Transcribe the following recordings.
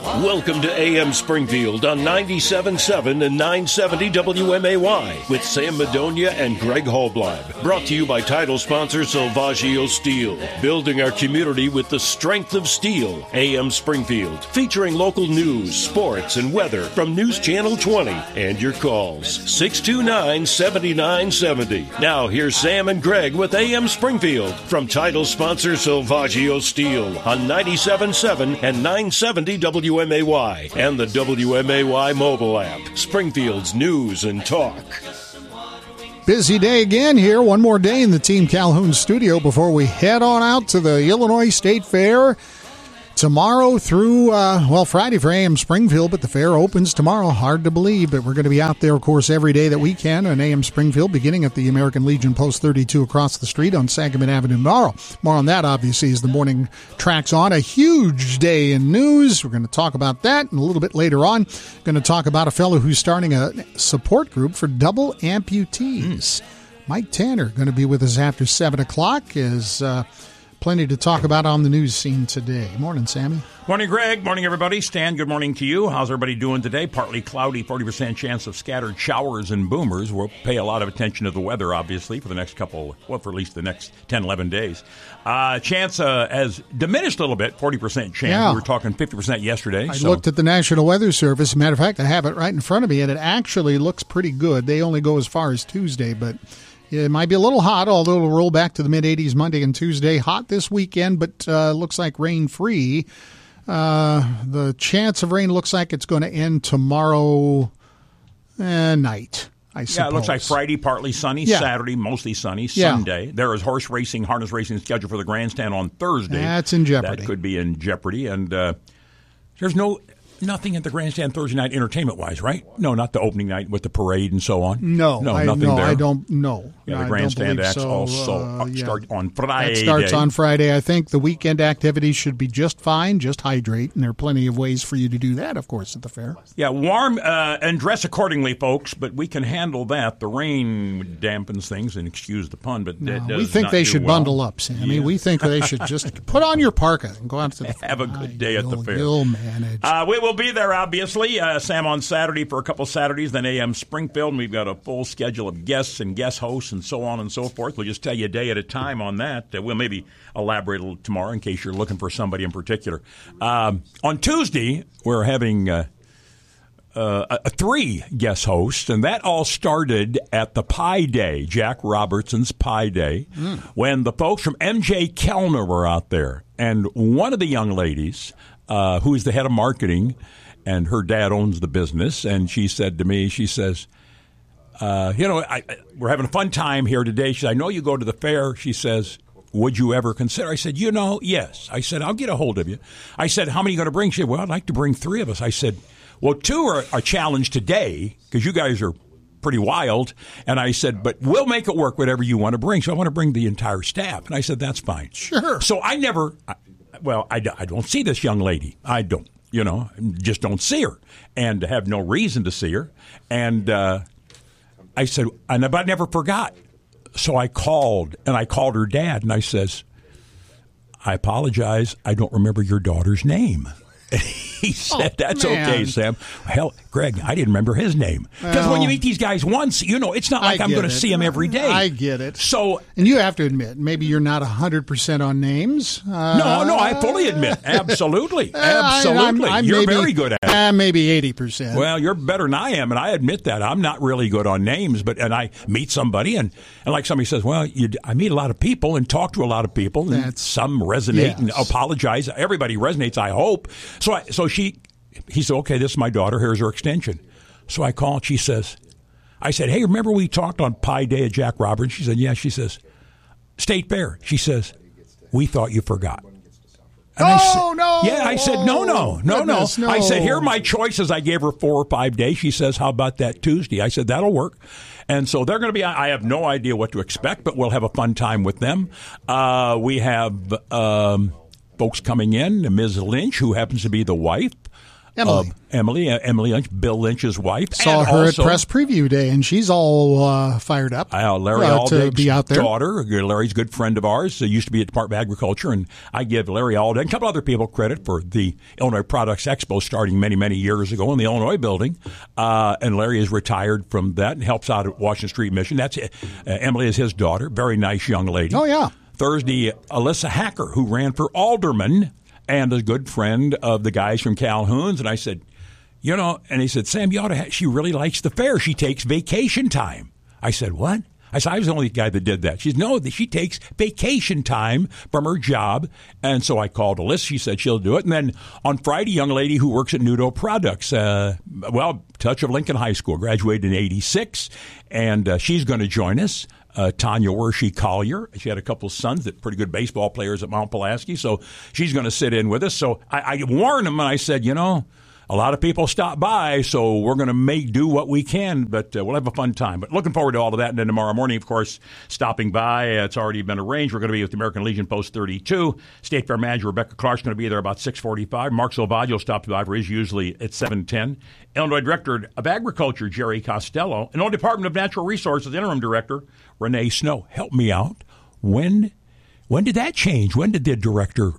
Welcome to AM Springfield on 97.7 and 970 WMAY with Sam Madonia and Greg Hallblad. Brought to you by title sponsor Salvaggio Steel. Building our community with the strength of steel. AM Springfield. Featuring local news, sports, and weather from News Channel 20. And your calls. 629-7970. Now here's Sam and Greg with AM Springfield from title sponsor Salvaggio Steel on 97.7 and 970 WMAY and the WMAY mobile app. Springfield's news and talk. Busy day again here. One more day in the Team Calhoun studio before we head on out to the Illinois State Fair tomorrow through, Friday for AM Springfield, but the fair opens tomorrow. Hard to believe, but we're going to be out there, of course, every day that we can on AM Springfield, beginning at the American Legion Post 32 across the street on Sangamon Avenue tomorrow. More on that, obviously, as the morning tracks on. A huge day in news. We're going to talk about that, and a little bit later on, going to talk about a fellow who's starting a support group for double amputees. Mike Tanner going to be with us after 7 o'clock as... plenty to talk about on the news scene today. Morning, Sammy. Morning, Greg. Morning, everybody. Stan, good morning to you. How's everybody doing today? Partly cloudy, 40% chance of scattered showers and boomers. We'll pay a lot of attention to the weather, obviously, for the next for at least the next 10, 11 days. Chance has diminished a little bit, 40% chance. Yeah. We were talking 50% yesterday. I looked at the National Weather Service. As a matter of fact, I have it right in front of me, and it actually looks pretty good. They only go as far as Tuesday, but... it might be a little hot, although it'll roll back to the mid-80s Monday and Tuesday. Hot this weekend, but looks like rain-free. The chance of rain looks like it's going to end tomorrow night, I suppose. Yeah, it looks like Friday, partly sunny. Yeah. Saturday, mostly sunny. Sunday. Yeah. There is horse racing, harness racing scheduled for the grandstand on Thursday. That's in jeopardy. That could be in jeopardy. And there's nothing at the grandstand Thursday night entertainment-wise, right? No, not the opening night with the parade and so on. No, nothing there. I don't know. Yeah, the grandstand acts also start on Friday. That starts on Friday. I think the weekend activities should be just fine. Just hydrate, and there are plenty of ways for you to do that, of course, at the fair. Yeah, warm and dress accordingly, folks, but we can handle that. The rain dampens things, and excuse the pun, but we think they should bundle up, Sammy. Yeah. We think they should just put on your parka and go out to the fair. Have a good day at the fair. You'll manage. We will be there, obviously. Sam on Saturday for a couple Saturdays, then AM Springfield, and we've got a full schedule of guests and guest hosts and so on and so forth. We'll just tell you a day at a time on that. We'll maybe elaborate a little tomorrow in case you're looking for somebody in particular. On Tuesday, we're having a 3 guest hosts, and that all started at the Pie Day, Jack Robertson's Pie Day, when the folks from MJ Kellner were out there. And one of the young ladies, who is the head of marketing, and her dad owns the business, and she said to me, she says, we're having a fun time here today. She said, I know you go to the fair. She says, would you ever consider? I said, yes. I said, I'll get a hold of you. I said, how many are you going to bring? She said, well, I'd like to bring 3 of us. I said, well, 2 are a challenge today because you guys are pretty wild. And I said, but we'll make it work, whatever you want to bring. So I want to bring the entire staff. And I said, that's fine. Sure. So I don't see this young lady. I don't, just don't see her and have no reason to see her. And I said, but I never forgot. So I called her dad, and I says, I apologize. I don't remember your daughter's name. And he said, that's okay, Sam. Hell, Greg, I didn't remember his name. Because when you meet these guys once, it's not like I'm going to see them every day. I get it. So, and you have to admit, maybe you're not 100% on names. No, I fully admit. Absolutely. Absolutely. You're very good at it. Maybe 80%. Well, you're better than I am, and I admit that. I'm not really good on names, and I meet somebody, and like somebody says, well, I meet a lot of people and talk to a lot of people, and some resonate and apologize. Everybody resonates, I hope. He said, okay, this is my daughter. Here's her extension. So I call, and I said, hey, remember we talked on Pie Day at Jack Roberts? She said, yeah. She says, State Fair. She says, we thought you forgot. And no. Yeah, I said, no. I said, here are my choices. I gave her 4 or 5 days. She says, how about that Tuesday? I said, that'll work. And so they're going to be, I have no idea what to expect, but we'll have a fun time with them. We have folks coming in, Ms. Lynch, who happens to be the wife Emily. Emily Lynch, Bill Lynch's wife. Saw and her also, at press preview day, and she's all fired up. Larry to be out there. Daughter. Larry's a good friend of ours. Used to be at the Department of Agriculture, and I give Larry Aldag and a couple other people credit for the Illinois Products Expo starting many, many years ago in the Illinois building. And Larry is retired from that and helps out at Washington Street Mission. That's Emily is his daughter. Very nice young lady. Oh, yeah. Thursday, Alyssa Hacker, who ran for alderman and a good friend of the guys from Calhoun's. And I said, and he said, Sam, you ought to she really likes the fair. She takes vacation time. I said, what? I said, I was the only guy that did that. She said, no, she takes vacation time from her job. And so I called Alyssa. She said she'll do it. And then on Friday, a young lady who works at Nudo Products, touch of Lincoln High School, graduated in 86, and she's going to join us. Tanya Wershey Collier. She had a couple of sons that pretty good baseball players at Mount Pulaski, so she's going to sit in with us. So I warned them, and I said, a lot of people stop by, so we're going to do what we can, but we'll have a fun time. But looking forward to all of that. And then tomorrow morning, of course, stopping by. It's already been arranged. We're going to be with the American Legion Post 32. State Fair Manager Rebecca Clark's going to be there about 6:45. Mark Silvaggio stops by for his usually at 7:10. Illinois Director of Agriculture Jerry Costello. Illinois Department of Natural Resources Interim Director Renee Snow. Help me out. When did that change? When did the director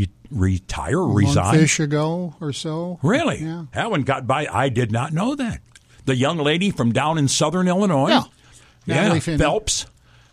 retire or resign? A month-ish ago or so. Really? Yeah. That one got by. I did not know that. The young lady from down in southern Illinois. Yeah. Phelps.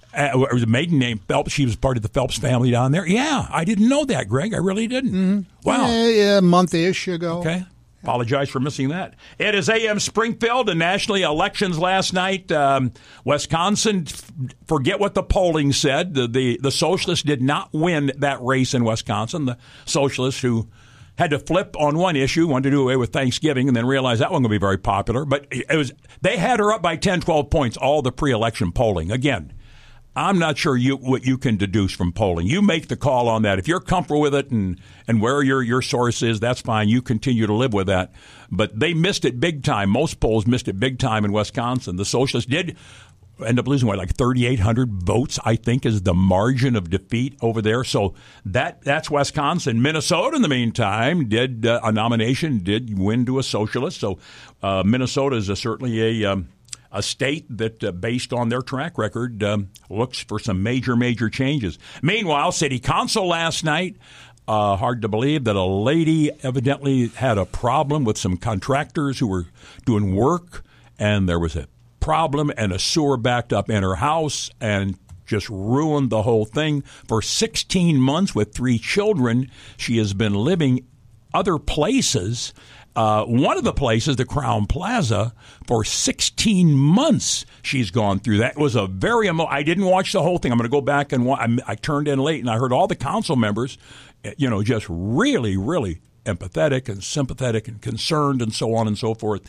Her maiden name Phelps. She was part of the Phelps family down there. Yeah, I didn't know that, Greg. I really didn't. Mm-hmm. Wow. A month-ish ago. Okay. Apologize for missing that. It is AM Springfield and nationally elections last night. Wisconsin, forget what the polling said. The socialists did not win that race in Wisconsin. The socialists who had to flip on one issue, wanted to do away with Thanksgiving, and then realized that wasn't going to be very popular. But they had her up by 10, 12 points, all the pre-election polling. Again, I'm not sure what you can deduce from polling. You make the call on that. If you're comfortable with it and where your source is, that's fine. You continue to live with that. But they missed it big time. Most polls missed it big time in Wisconsin. The socialists did end up losing, like 3,800 votes, I think, is the margin of defeat over there. So that's Wisconsin. Minnesota, in the meantime, did a nomination, did win to a socialist. So Minnesota is certainly a state that, based on their track record, looks for some major changes. Meanwhile, City Council last night, hard to believe that a lady evidently had a problem with some contractors who were doing work, and there was a problem, and a sewer backed up in her house and just ruined the whole thing. For 16 months with 3 children, she has been living other places. One of the places, the Crown Plaza, for 16 months she's gone through. That was a very I didn't watch the whole thing. I'm going to go back and I turned in late, and I heard all the council members, just really, really empathetic and sympathetic and concerned and so on and so forth.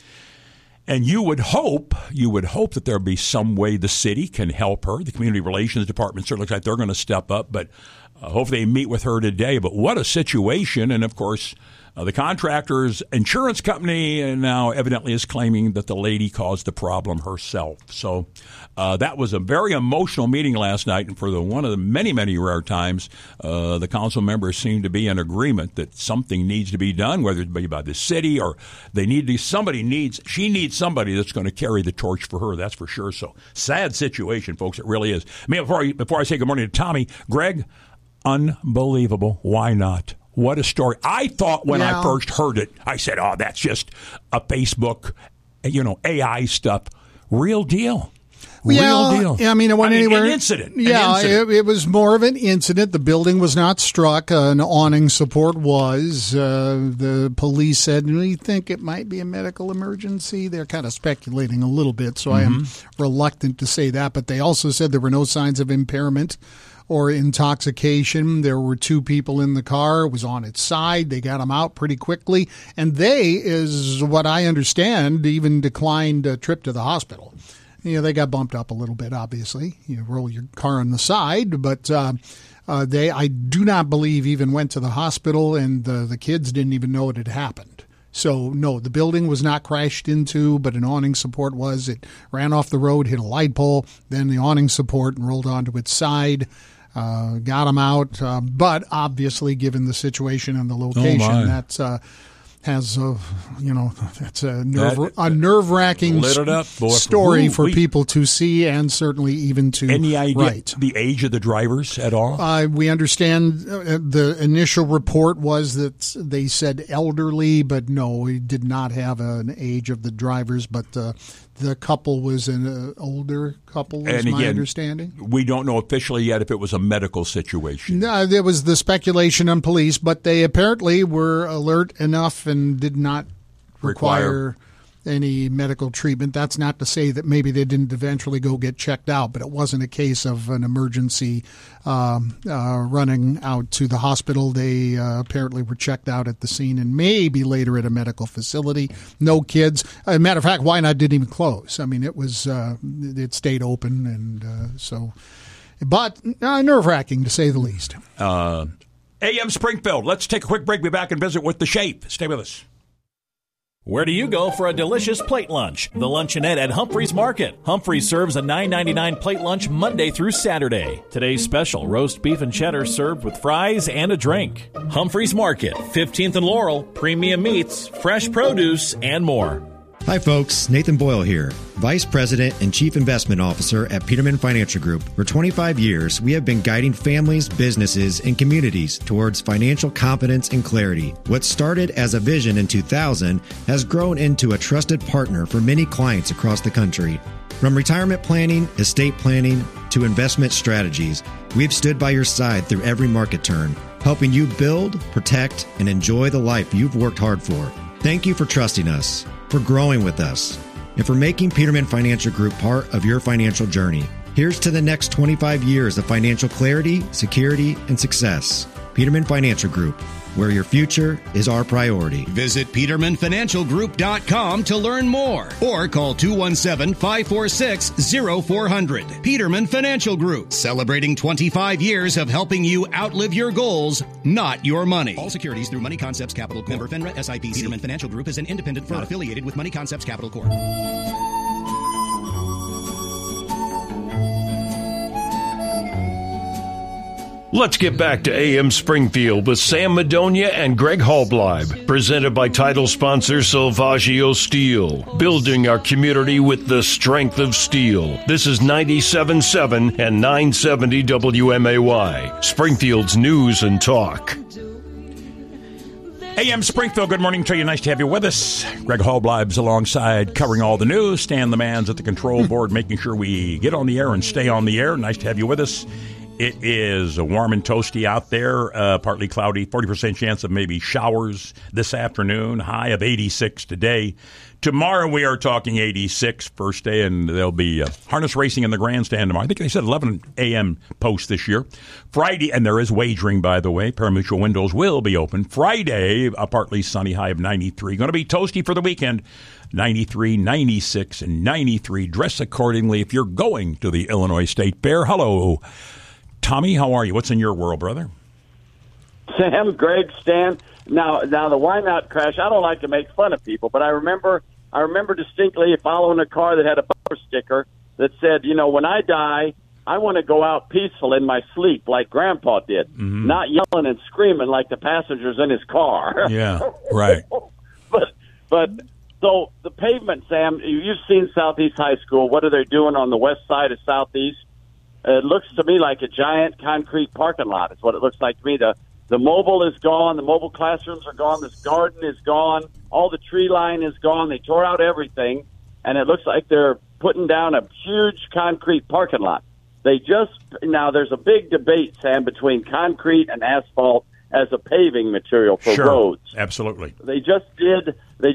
And you would hope that there would be some way the city can help her. The Community Relations Department certainly looks like they're going to step up, but hopefully they meet with her today. But what a situation. And, of course, the contractor's insurance company now evidently is claiming that the lady caused the problem herself. So that was a very emotional meeting last night, and for one of the many rare times, the council members seem to be in agreement that something needs to be done, whether it be by the city or she needs somebody that's going to carry the torch for her. That's for sure. So sad situation, folks. It really is. Before I say good morning to Tommy, Greg, unbelievable. Why not? What a story. I thought when I first heard it, I said, oh, that's just a Facebook, AI stuff. Real deal. Real deal. I mean, it went anywhere. An incident. Yeah, it was more of an incident. The building was not struck. An awning support was. The police said, we think it might be a medical emergency. They're kind of speculating a little bit, so I am reluctant to say that. But they also said there were no signs of impairment or intoxication. There were 2 people in the car. It was on its side. They got them out pretty quickly. And they, is what I understand, even declined a trip to the hospital. They got bumped up a little bit, obviously. You roll your car on the side. But I do not believe, even went to the hospital, and the kids didn't even know it had happened. So, no, the building was not crashed into, but an awning support was. It ran off the road, hit a light pole, then the awning support and rolled onto its side. Got them out. But obviously, given the situation and the location, has it's a nerve-wracking story for people to see and certainly even to Any idea write. The age of the drivers at all? We understand the initial report was that they said elderly, but no, we did not have an age of the drivers, but the couple was an older couple, is my understanding. We don't know officially yet if it was a medical situation. No, there was the speculation on police, but they apparently were alert enough and did not require any medical treatment. That's not to say that maybe they didn't eventually go get checked out, but it wasn't a case of an emergency running out to the hospital. They apparently were checked out at the scene and maybe later at a medical facility. No kids. As a matter of fact, Wynot didn't even close. I mean, it stayed open, and but nerve-wracking to say the least. AM Springfield. Let's take a quick break. Be back and visit with The Shape. Stay with us. Where do you go for a delicious plate lunch? The Luncheonette at Humphreys Market. Humphreys serves a $9.99 plate lunch Monday through Saturday. Today's special, roast beef and cheddar served with fries and a drink. Humphreys Market, 15th and Laurel, premium meats, fresh produce, and more. Hi folks, Nathan Boyle here, Vice President and Chief Investment Officer at Peterman Financial Group. For 25 years, we have been guiding families, businesses, and communities towards financial confidence and clarity. What started as a vision in 2000 has grown into a trusted partner for many clients across the country. From retirement planning, estate planning, to investment strategies, we've stood by your side through every market turn, helping you build, protect, and enjoy the life you've worked hard for. Thank you for trusting us, for growing with us, and for making Peterman Financial Group part of your financial journey. Here's to the next 25 years of financial clarity, security, and success. Peterman Financial Group, where your future is our priority. Visit PetermanFinancialGroup.com to learn more or call 217-546-0400. Peterman Financial Group, celebrating 25 years of helping you outlive your goals, not your money. All securities through Money Concepts Capital Corp. Member FINRA SIPC. Peterman Financial Group is an independent firm not affiliated with Money Concepts Capital Corp. Let's get back to AM Springfield with Sam Madonia and Greg Hallbleib, presented by title sponsor Salvaggio Steel, building our community with the strength of steel. This is 97.7 and 970 WMAY, Springfield's news and talk. AM Springfield, good morning to you. Nice to have you with us. Greg Hallbleib's alongside covering all the news. Stan the man's at the control board, making sure we get on the air and stay on the air. Nice to have you with us. It is warm and toasty out there, partly cloudy, 40% chance of maybe showers this afternoon, high of 86 today. Tomorrow we are talking 86, first day, and there'll be harness racing in the grandstand tomorrow. I think they said 11 a.m. post this year. Friday, and there is wagering, by the way. Parimutuel windows will be open. Friday, a partly sunny high of 93. Going to be toasty for the weekend. 93, 96, and 93. Dress accordingly if you're going to the Illinois State Fair. Hello, Tommy, how are you? What's in your world, brother? Sam, Greg, Stan. Now the Wynot crash, I don't like to make fun of people, but I remember distinctly following a car that had a bumper sticker that said, when I die, I want to go out peaceful in my sleep like Grandpa did, not yelling and screaming like the passengers in his car. Yeah, right. But so the pavement, Sam, you've seen Southeast High School. What are they doing on the west side of Southeast? It looks to me like a giant concrete parking lot. It's what it looks like to me. The mobile is gone. The mobile classrooms are gone. This garden is gone. All the tree line is gone. They tore out everything, and it looks like they're putting down a huge concrete parking lot. Now there's a big debate, Sam, between concrete and asphalt as a paving material for roads. Absolutely. They just did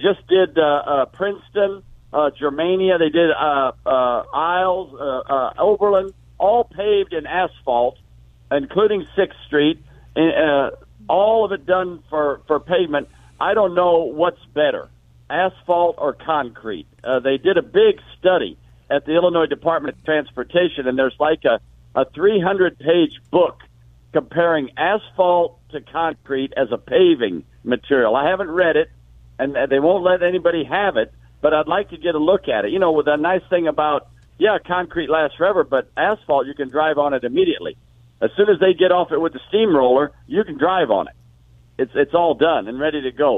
Princeton, Germania. They did Isles, Oberlin. All paved in asphalt, including 6th Street, all of it done for pavement. I don't know what's better, asphalt or concrete. They did a big study at the Illinois Department of Transportation, and there's like a 300-page book comparing asphalt to concrete as a paving material. I haven't read it, and they won't let anybody have it, but I'd like to get a look at it. With a nice thing about concrete lasts forever, but asphalt, you can drive on it immediately. As soon as they get off it with the steamroller, you can drive on it. It's all done and ready to go.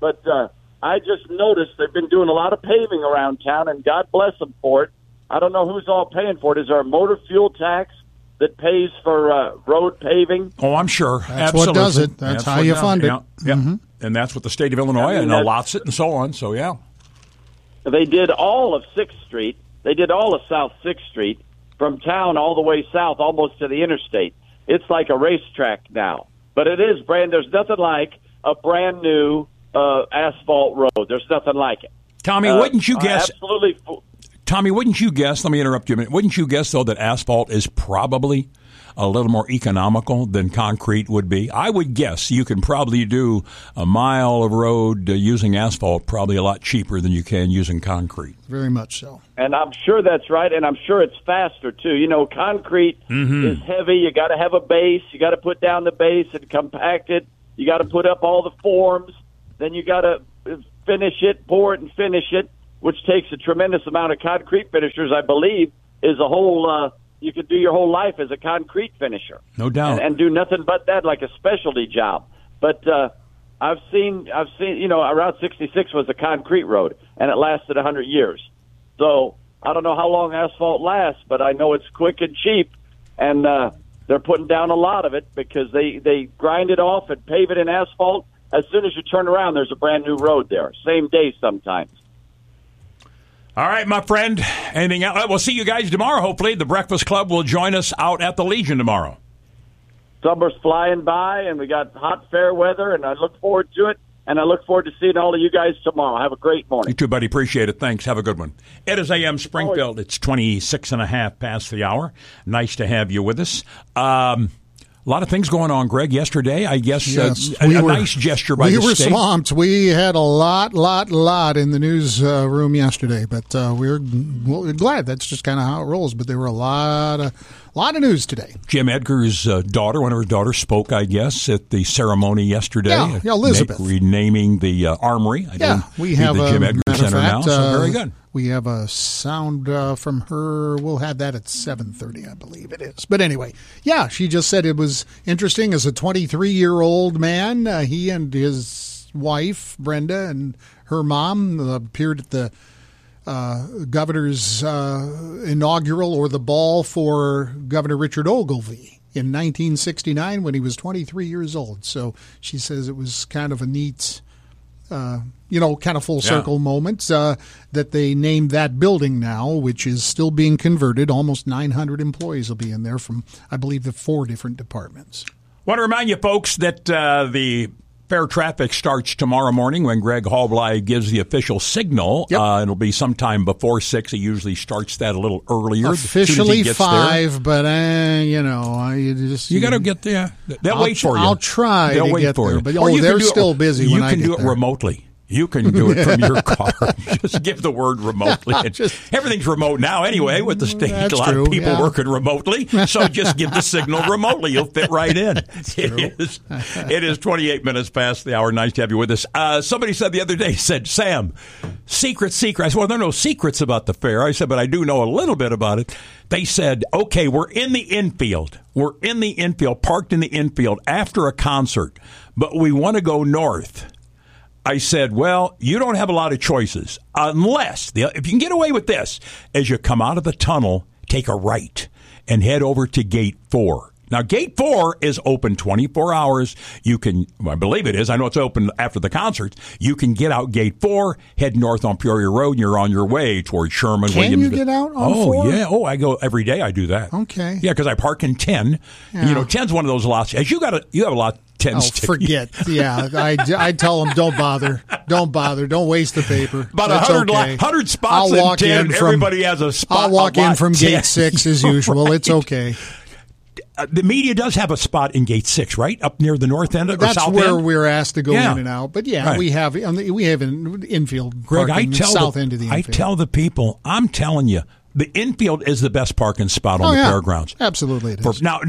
but I just noticed they've been doing a lot of paving around town, and God bless them for it. I don't know who's all paying for it. Is there a motor fuel tax that pays for road paving? Oh, I'm sure. That's Absolutely. what does it. That's how you fund it. Yeah. Mm-hmm. And that's what the state of Illinois allots it and so on. So, yeah. They did all of 6th Street. They did all of South 6th Street from town all the way south, almost to the interstate. It's like a racetrack now. But it is there's nothing like a brand new asphalt road. There's nothing like it. Tommy, wouldn't you guess? Absolutely. Tommy, wouldn't you guess? Let me interrupt you a minute. Wouldn't you guess, though, that asphalt is probably a little more economical than concrete would be? I would guess you can probably do a mile of road using asphalt probably a lot cheaper than you can using concrete. Very much so. And I'm sure that's right, and I'm sure it's faster, too. You know, concrete is heavy. You got to have a base. You got to put down the base and compact it. You got to put up all the forms. Then you got to finish it, pour it, and finish it, which takes a tremendous amount of concrete finishers, I believe, is a whole you could do your whole life as a concrete finisher. No doubt. And do nothing but that, like a specialty job. But I've seen, you know, Route 66 was a concrete road, and it lasted 100 years. So I don't know how long asphalt lasts, but I know it's quick and cheap, and they're putting down a lot of it because they grind it off and pave it in asphalt. As soon as you turn around, there's a brand new road there. Same day sometimes. All right, my friend. Anything else? We'll see you guys tomorrow, hopefully. The Breakfast Club will join us out at the Legion tomorrow. Summer's flying by, and we got hot, fair weather, and I look forward to it. And I look forward to seeing all of you guys tomorrow. Have a great morning. You too, buddy. Appreciate it. Thanks. Have a good one. It is AM Springfield. It's 26 and a half past the hour. Nice to have you with us. A lot of things going on, Greg, yesterday. I guess yes, a nice gesture by the state. We were swamped. We had a lot in the newsroom yesterday, but we're glad. That's just kind of how it rolls. But there were a lot of news today. Jim Edgar's daughter, one of her daughters, spoke, I guess, at the ceremony yesterday. Yeah, Elizabeth. Renaming the Armory. We have the Jim Edgar Center now, so very good. We have a sound from her. We'll have that at 7:30, I believe it is. But anyway, yeah, she just said it was interesting. As a 23-year-old man, he and his wife, Brenda, and her mom appeared at the governor's inaugural or the ball for Governor Richard Ogilvie in 1969 when he was 23 years old. So she says it was kind of a neat kind of full circle moment that they named that building now, which is still being converted. Almost 900 employees will be in there from, I believe, the 4 different departments. Want to remind you folks that the fair traffic starts tomorrow morning when Greg Hallbly gives the official signal. Yep. It'll be sometime before 6. He usually starts that a little earlier. Officially as 5, but you got to get there. They'll wait for you. I'll try They'll to wait get for there, you. but they're still busy. You when I can get do it there. remotely. You can do it from your car. Just give the word remotely. Everything's remote now anyway with the state. That's a lot true, of people working remotely. So just give the signal remotely. You'll fit right in. It is 28 minutes past the hour. Nice to have you with us. Somebody said the other day, Sam, secret. I said, well, there are no secrets about the fair. I said, but I do know a little bit about it. They said, okay, we're in the infield. We're in the infield, parked in the infield after a concert, but we want to go north. I said, well, you don't have a lot of choices unless, if you can get away with this, as you come out of the tunnel, take a right and head over to Gate 4. Now, Gate 4 is open 24 hours. You can, I believe it is. I know it's open after the concerts. You can get out Gate 4, head north on Peoria Road, and you're on your way towards Sherman. Can Williams. you get out on 4? Oh, yeah. Oh, I go every day. I do that. Okay. Yeah, because I park in 10. Yeah. You know, 10's one of those lots. As you have a lot. Oh, forget. Yeah, I tell them, don't bother. Don't waste the paper. About 100 spots in 10. Everybody has a spot. I'll walk in from Gate 6 as usual. Right. It's okay. The media does have a spot in Gate 6, right? Up near the north end or south end? That's where we're asked to go in and out. But, right. we have an infield Greg, parking south end of the infield. I tell the people, I'm telling you, the infield is the best parking spot on the fairgrounds. Absolutely it is. Now,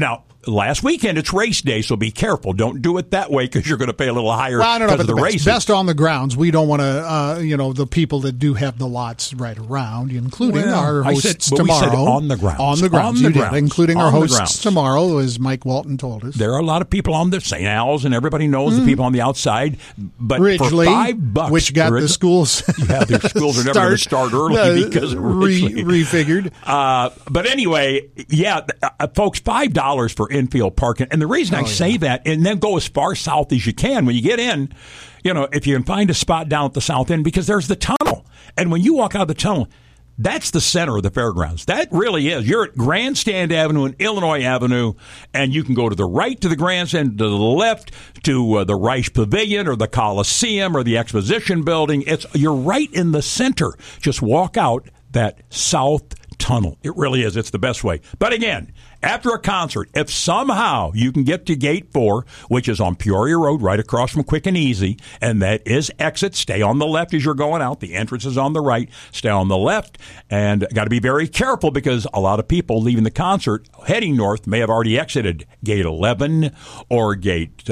last weekend it's race day, so be careful. Don't do it that way because you're going to pay a little higher well, I don't know, because but of the races. Best on the grounds. We don't want to, the people that do have the lots right around, including our hosts tomorrow. We said on the grounds. On the grounds, on the grounds. including on our hosts tomorrow, as Mike Walton told us. There are a lot of people on the St. Al's, and everybody knows the people on the outside. But Ridgely, for $5, which got the schools. Yeah, their schools are never going to start early because of refigured. But anyway, folks, $5 for infield parking. And the reason I say that, and then go as far south as you can when you get in, if you can find a spot down at the south end, because there's the tunnel. And when you walk out of the tunnel, that's the center of the fairgrounds. That really is. You're at Grandstand Avenue and Illinois Avenue, and you can go to the right to the Grandstand, to the left to the Reich Pavilion or the Coliseum or the Exposition Building. You're right in the center. Just walk out that south tunnel. It really is. It's the best way. But again, after a concert, if somehow you can get to Gate 4, which is on Peoria Road right across from Quick and Easy, and that is exit, stay on the left as you're going out. The entrance is on the right. Stay on the left. And got to be very careful because a lot of people leaving the concert heading north may have already exited Gate 11 or Gate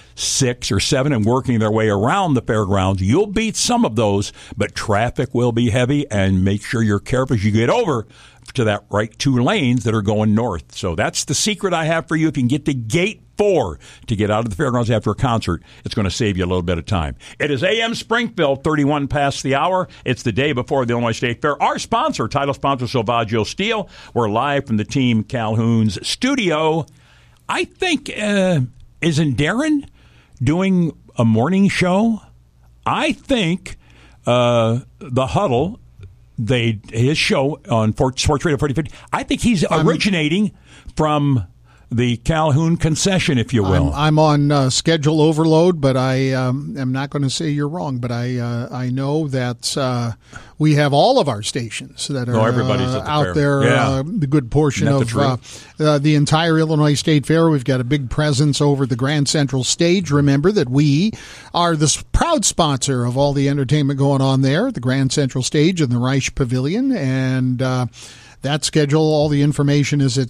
6 or 7 and working their way around the fairgrounds. You'll beat some of those, but traffic will be heavy, and make sure you're careful as you get over to that right 2 lanes that are going north. So that's the secret I have for you. If you can get to Gate 4 to get out of the fairgrounds after a concert, it's going to save you a little bit of time. It is AM Springfield, 31 past the hour. It's the day before the Illinois State Fair. Our sponsor, title sponsor, Silvaggio Steel. We're live from the Team Calhoun's studio. I think, isn't Darren doing a morning show? I think the Huddle, his show on Sports Radio 4050, I think he's originating from the Calhoun concession, if you will. I'm on schedule overload, but I am not going to say you're wrong. But I know that we have all of our stations that are everybody's at the out fair. there. Yeah. The good portion of the entire Illinois State Fair. We've got a big presence over the Grand Central Stage. Remember that we are the proud sponsor of all the entertainment going on there, the Grand Central Stage and the Reich Pavilion. And that schedule, all the information is at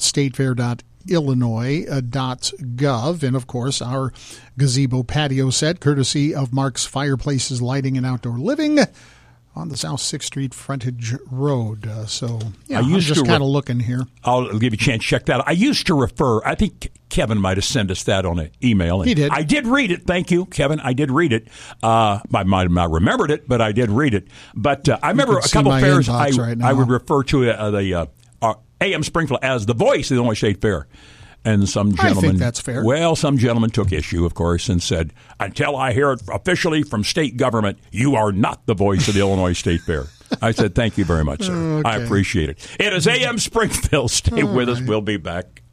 statefair.illinois.gov. And, of course, our gazebo patio set, courtesy of Mark's Fireplaces Lighting and Outdoor Living on the South 6th Street frontage road. I'm just kind of looking here. I'll give you a chance to check that out. I used to refer, I think Kevin might have sent us that on an email. He did. I did read it. Thank you, Kevin. I did read it. I might have not remembered it, but I did read it. But I remember a couple fairs I would refer to the AM Springfield as the voice of the Illinois State Fair. And some gentleman, I think that's fair. Well, some gentleman took issue, of course, and said, until I hear it officially from state government, you are not the voice of the Illinois State Fair. I said, thank you very much, sir. Okay. I appreciate it. It is AM Springfield. Stay with us. We'll be back.